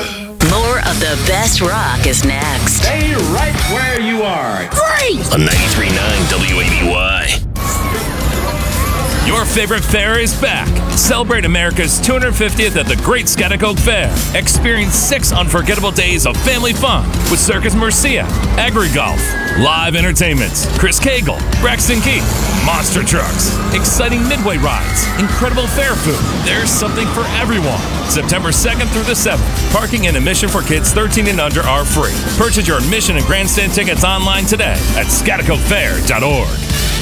More of the best rock is next. Stay right where you are. Great! On 93.9 WABY. Your favorite fair is back. Celebrate America's 250th at the Great Schaghticoke Fair. Experience 6 unforgettable days of family fun with Circus Murcia, AgriGolf, live entertainments, Chris Cagle, Braxton Keith, monster trucks, exciting midway rides, incredible fair food. There's something for everyone. September 2nd through the 7th. Parking and admission for kids 13 and under are free. Purchase your admission and grandstand tickets online today at schaghticokefair.org.